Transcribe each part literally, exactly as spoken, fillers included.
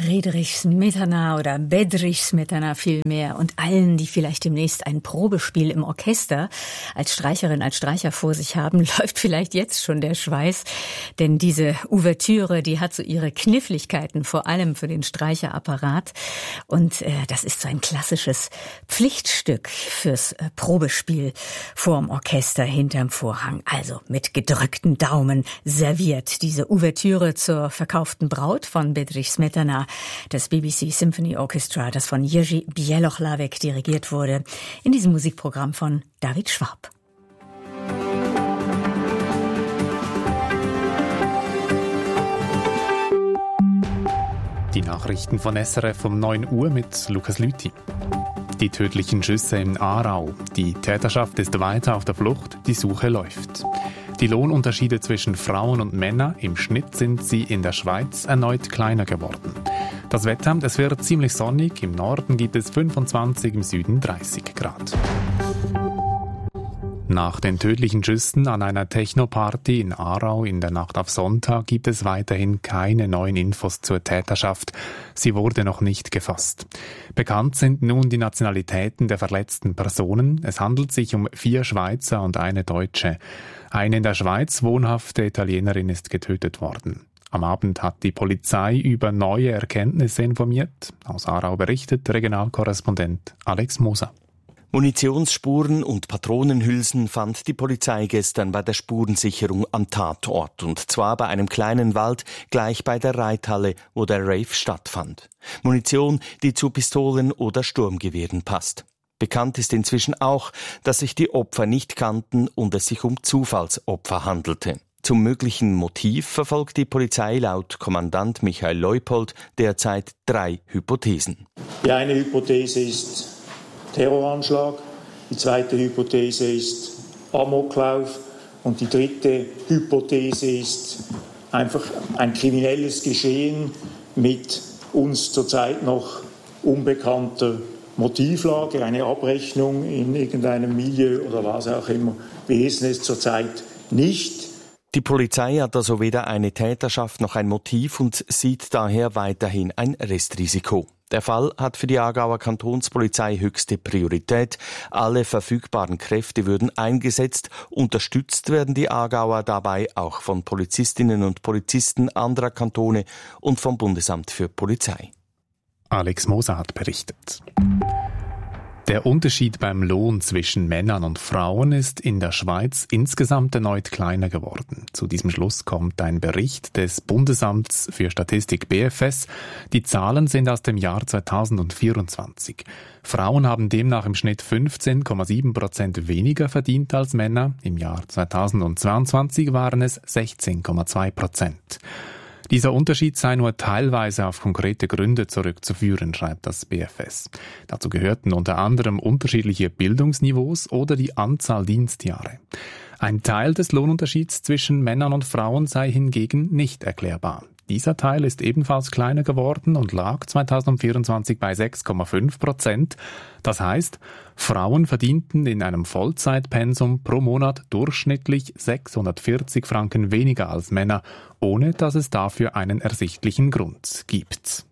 Friedrich Smetana oder Bedřich Smetana vielmehr und allen, die vielleicht demnächst ein Probespiel im Orchester als Streicherin, als Streicher vor sich haben, läuft vielleicht jetzt schon der Schweiß. Denn diese Ouvertüre, die hat so ihre Kniffligkeiten, vor allem für den Streicherapparat. Und äh, das ist so ein klassisches Pflichtstück fürs äh, Probespiel vorm Orchester hinterm Vorhang. Also mit gedrückten Daumen serviert diese Ouvertüre zur verkauften Braut von Bedřich Smetana, das B B C Symphony Orchestra, das von Jiří Bělohlávek dirigiert wurde, in diesem Musikprogramm von David Schwab. Die Nachrichten von S R F um neun Uhr mit Lukas Lüthi. Die tödlichen Schüsse in Aarau. Die Täterschaft ist weiter auf der Flucht, die Suche läuft. Die Lohnunterschiede zwischen Frauen und Männern, im Schnitt sind sie in der Schweiz erneut kleiner geworden. Das Wetter, es wird ziemlich sonnig, im Norden gibt es fünfundzwanzig, im Süden dreißig Grad. Nach den tödlichen Schüssen an einer Techno-Party in Aarau in der Nacht auf Sonntag gibt es weiterhin keine neuen Infos zur Täterschaft. Sie wurde noch nicht gefasst. Bekannt sind nun die Nationalitäten der verletzten Personen. Es handelt sich um vier Schweizer und eine Deutsche. Eine in der Schweiz wohnhafte Italienerin ist getötet worden. Am Abend hat die Polizei über neue Erkenntnisse informiert. Aus Aarau berichtet Regionalkorrespondent Alex Moser. Munitionsspuren und Patronenhülsen fand die Polizei gestern bei der Spurensicherung am Tatort, und zwar bei einem kleinen Wald gleich bei der Reithalle, wo der Rave stattfand. Munition, die zu Pistolen oder Sturmgewehren passt. Bekannt ist inzwischen auch, dass sich die Opfer nicht kannten und es sich um Zufallsopfer handelte. Zum möglichen Motiv verfolgt die Polizei laut Kommandant Michael Leupold derzeit drei Hypothesen. Die eine Hypothese ist Terroranschlag, die zweite Hypothese ist Amoklauf und die dritte Hypothese ist einfach ein kriminelles Geschehen mit uns zurzeit noch unbekannter Motivlage, eine Abrechnung in irgendeinem Milieu oder was auch immer. Wir wissen es zurzeit nicht. Die Polizei hat also weder eine Täterschaft noch ein Motiv und sieht daher weiterhin ein Restrisiko. Der Fall hat für die Aargauer Kantonspolizei höchste Priorität. Alle verfügbaren Kräfte würden eingesetzt. Unterstützt werden die Aargauer dabei auch von Polizistinnen und Polizisten anderer Kantone und vom Bundesamt für Polizei. Alex Moser hat berichtet. Der Unterschied beim Lohn zwischen Männern und Frauen ist in der Schweiz insgesamt erneut kleiner geworden. Zu diesem Schluss kommt ein Bericht des Bundesamts für Statistik B F S. Die Zahlen sind aus dem Jahr zweitausendvierundzwanzig. Frauen haben demnach im Schnitt fünfzehn Komma sieben Prozent weniger verdient als Männer. Im Jahr zweitausendzweiundzwanzig waren es sechzehn Komma zwei Prozent. Dieser Unterschied sei nur teilweise auf konkrete Gründe zurückzuführen, schreibt das B F S. Dazu gehörten unter anderem unterschiedliche Bildungsniveaus oder die Anzahl Dienstjahre. Ein Teil des Lohnunterschieds zwischen Männern und Frauen sei hingegen nicht erklärbar. Dieser Teil ist ebenfalls kleiner geworden und lag zweitausendvierundzwanzig bei sechs Komma fünf Prozent. Das heißt, Frauen verdienten in einem Vollzeitpensum pro Monat durchschnittlich sechshundertvierzig Franken weniger als Männer, ohne dass es dafür einen ersichtlichen Grund gibt.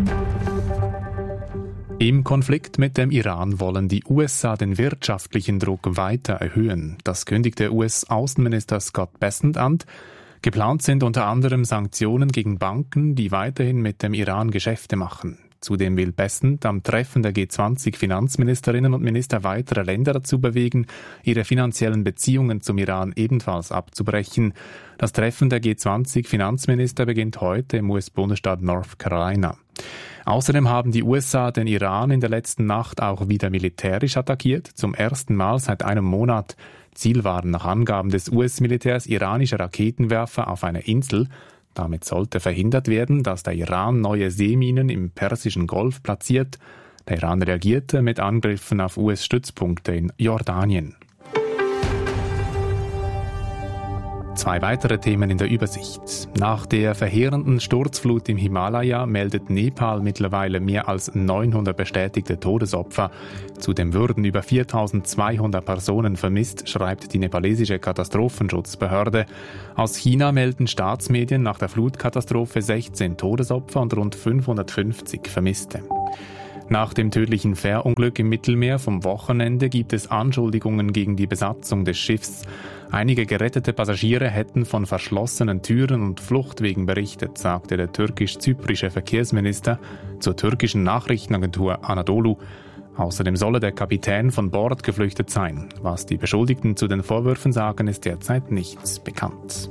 Im Konflikt mit dem Iran wollen die U S A den wirtschaftlichen Druck weiter erhöhen. Das kündigte U S-Außenminister Scott Bessent an. Geplant sind unter anderem Sanktionen gegen Banken, die weiterhin mit dem Iran Geschäfte machen. Zudem will Bessent am Treffen der G zwanzig Finanzministerinnen und Minister weiterer Länder dazu bewegen, ihre finanziellen Beziehungen zum Iran ebenfalls abzubrechen. Das Treffen der G zwanzig Finanzminister beginnt heute im U S-Bundesstaat North Carolina. Außerdem haben die U S A den Iran in der letzten Nacht auch wieder militärisch attackiert, zum ersten Mal seit einem Monat. Ziel waren nach Angaben des U S-Militärs iranische Raketenwerfer auf einer Insel. Damit sollte verhindert werden, dass der Iran neue Seeminen im Persischen Golf platziert. Der Iran reagierte mit Angriffen auf U S-Stützpunkte in Jordanien. Zwei weitere Themen in der Übersicht. Nach der verheerenden Sturzflut im Himalaya meldet Nepal mittlerweile mehr als neunhundert bestätigte Todesopfer. Zudem würden über viertausendzweihundert Personen vermisst, schreibt die nepalesische Katastrophenschutzbehörde. Aus China melden Staatsmedien nach der Flutkatastrophe sechzehn Todesopfer und rund fünfhundertfünfzig Vermisste. Nach dem tödlichen Fährunglück im Mittelmeer vom Wochenende gibt es Anschuldigungen gegen die Besatzung des Schiffs. Einige gerettete Passagiere hätten von verschlossenen Türen und Fluchtwegen berichtet, sagte der türkisch-zyprische Verkehrsminister zur türkischen Nachrichtenagentur Anadolu. Außerdem solle der Kapitän von Bord geflüchtet sein. Was die Beschuldigten zu den Vorwürfen sagen, ist derzeit nicht bekannt.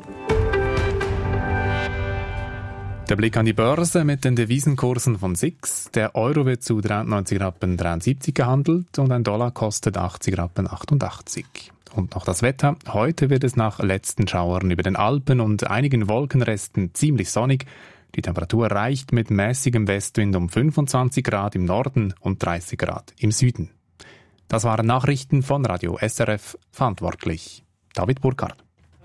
Der Blick an die Börse mit den Devisenkursen von S I X. Der Euro wird zu dreiundneunzig Rappen dreiundsiebzig gehandelt und ein Dollar kostet achtzig Rappen achtundachtzig. Und noch das Wetter. Heute wird es nach letzten Schauern über den Alpen und einigen Wolkenresten ziemlich sonnig. Die Temperatur reicht mit mäßigem Westwind um fünfundzwanzig Grad im Norden und dreißig Grad im Süden. Das waren Nachrichten von Radio S R F, verantwortlich David Burkhardt.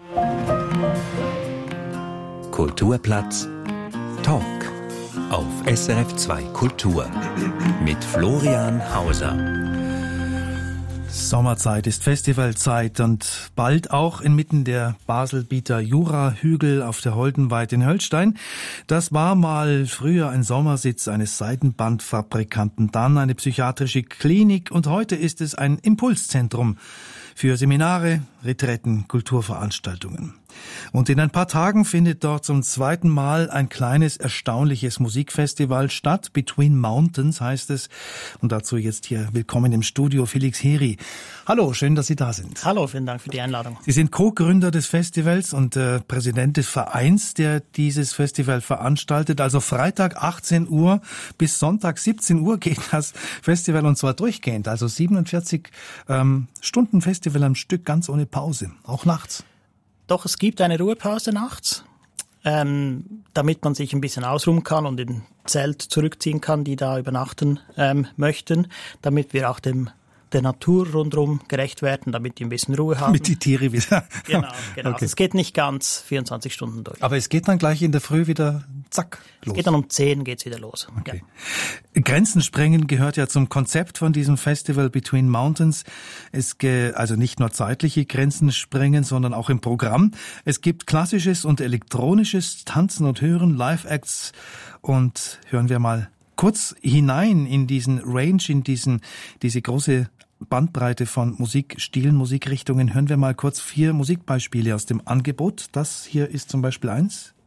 Kulturplatz Talk auf S R F zwei Kultur mit Florian Hauser. Sommerzeit ist Festivalzeit und bald auch inmitten der Baselbieter Jurahügel auf der Holdenweide in Höllstein. Das war mal früher ein Sommersitz eines Seidenbandfabrikanten, dann eine psychiatrische Klinik und heute ist es ein Impulszentrum für Seminare, Retretten, Kulturveranstaltungen. Und in ein paar Tagen findet dort zum zweiten Mal ein kleines, erstaunliches Musikfestival statt. Between Mountains heißt es. Und dazu jetzt hier willkommen im Studio Felix Heri. Hallo, schön, dass Sie da sind. Hallo, vielen Dank für die Einladung. Sie sind Co-Gründer des Festivals und äh, Präsident des Vereins, der dieses Festival veranstaltet. Also Freitag achtzehn Uhr bis Sonntag siebzehn Uhr geht das Festival und zwar durchgehend. Also siebenundvierzig ähm, Stunden Festival am Stück, ganz ohne Pause, auch nachts. Doch, es gibt eine Ruhepause nachts, ähm, damit man sich ein bisschen ausruhen kann und in Zelt zurückziehen kann, die da übernachten ähm, möchten, damit wir auch dem der Natur rundherum gerecht werden, damit die ein bisschen Ruhe haben. Mit die Tiere wieder. Genau, genau. Okay. Also es geht nicht ganz vierundzwanzig Stunden durch. Aber es geht dann gleich in der Früh wieder zack los. Es geht dann um zehn geht's wieder los. Okay. Ja. Grenzen sprengen gehört ja zum Konzept von diesem Festival Between Mountains. Es ge- also nicht nur zeitliche Grenzen sprengen, sondern auch im Programm. Es gibt klassisches und elektronisches Tanzen und Hören, Live-Acts und hören wir mal kurz hinein in diesen Range, in diesen diese große Bandbreite von Musikstilen, Musikrichtungen. Hören wir mal kurz vier Musikbeispiele aus dem Angebot. Das hier ist zum Beispiel eins.